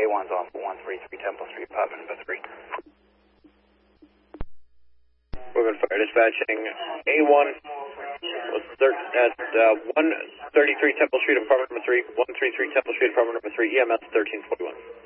A1's off 133 Temple Street, apartment number 3. Moving fire dispatching A1 was at 133 Temple Street, apartment number 3, 133 Temple Street, apartment number 3, EMS 1341.